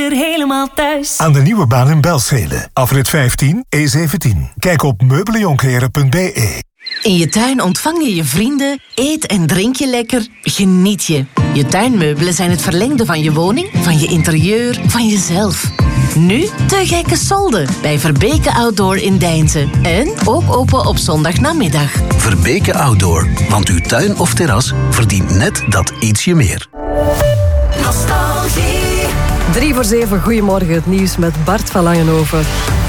weer helemaal thuis. Aan de nieuwe baan in Belschelen. Afrit 15, E17. Kijk op meubelenjonkeren.be. In je tuin ontvang je je vrienden, eet en drink je lekker, geniet je. Je tuinmeubelen zijn het verlengde van je woning, van je interieur, van jezelf. Nu te gekke solden bij Verbeke Outdoor in Deinze. En ook open op zondagnamiddag. Verbeke Outdoor, want uw tuin of terras verdient net dat ietsje meer. Nostalgie. 6:55, goedemorgen, het nieuws met Bart van Langenhoven.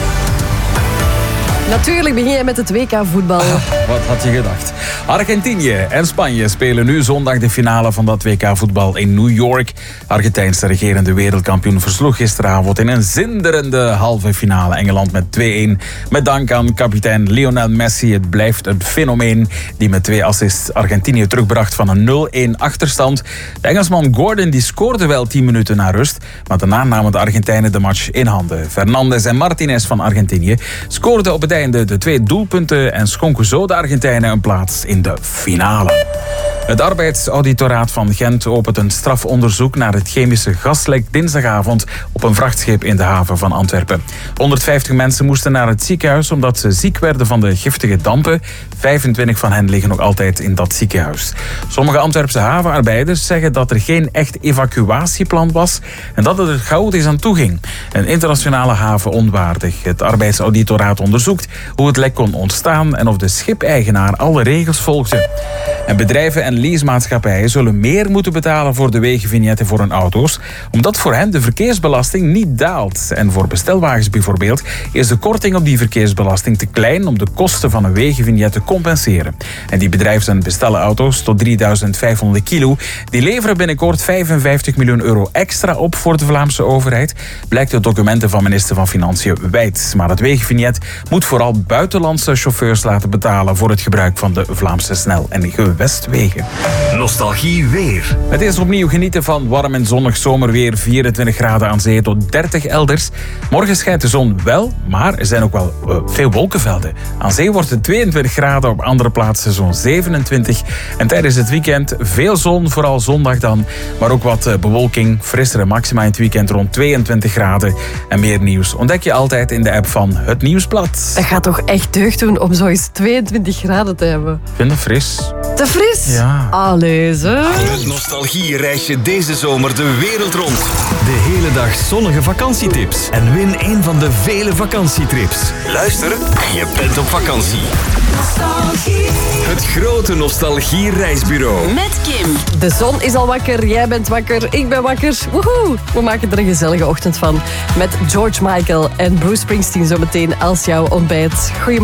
Natuurlijk begin je met het WK-voetbal. Wat had je gedacht? Argentinië en Spanje spelen nu zondag de finale van dat WK-voetbal in New York. Argentijnse regerende wereldkampioen versloeg gisteravond in een zinderende halve finale Engeland met 2-1. Met dank aan kapitein Lionel Messi. Het blijft een fenomeen die met 2 assists Argentinië terugbracht van een 0-1 achterstand. De Engelsman Gordon die scoorde wel 10 minuten na rust, maar daarna namen de Argentijnen de match in handen. Fernandes en Martinez van Argentinië scoorden op het einde de 2 doelpunten en schonken zo de Argentijnen een plaats in de finale. Het arbeidsauditoraat van Gent opent een strafonderzoek naar het chemische gaslek dinsdagavond op een vrachtschip in de haven van Antwerpen. 150 mensen moesten naar het ziekenhuis omdat ze ziek werden van de giftige dampen. 25 van hen liggen nog altijd in dat ziekenhuis. Sommige Antwerpse havenarbeiders zeggen dat er geen echt evacuatieplan was en dat het er chaotisch aan toe ging. Een internationale haven onwaardig. Het arbeidsauditoraat onderzoekt hoe het lek kon ontstaan en of de schipeigenaar alle regels volgde. En bedrijven en leasemaatschappijen zullen meer moeten betalen voor de wegenvignetten voor hun auto's, omdat voor hen de verkeersbelasting niet daalt. En voor bestelwagens bijvoorbeeld is de korting op die verkeersbelasting te klein om de kosten van een wegenvignet te compenseren. En die bedrijfs- en bestellenauto's tot 3500 kilo, die leveren binnenkort 55 miljoen euro extra op voor de Vlaamse overheid, blijkt uit documenten van minister van Financiën Wijts. Maar het wegenvignet moet vooral buitenlandse chauffeurs laten betalen voor het gebruik van de Vlaamse snel- en gewestwegen. Nostalgie weer. Het is opnieuw genieten van warm en zonnig zomerweer. 24 graden aan zee tot 30 elders. Morgen schijnt de zon wel, maar er zijn ook wel veel wolkenvelden. Aan zee wordt het 22 graden, op andere plaatsen zo'n 27. En tijdens het weekend veel zon, vooral zondag dan. Maar ook wat bewolking, frissere maxima in het weekend rond 22 graden. En meer nieuws ontdek je altijd in de app van Het Nieuwsblad. Dat gaat toch echt deugd doen om zo eens 22 graden te hebben. Ik vind het fris. Te fris? Ja. Allee, zo. Het nostalgie-reisje deze zomer de wereld rond. De hele dag zonnige vakantietips. En win een van de vele vakantietrips. Luister en je bent op vakantie. Nostalgie. Het grote nostalgie-reisbureau. Met Kim. De zon is al wakker, jij bent wakker, ik ben wakker. Woehoe! We maken er een gezellige ochtend van. Met George Michael en Bruce Springsteen zometeen als jouw ontbijt. Goedemorgen.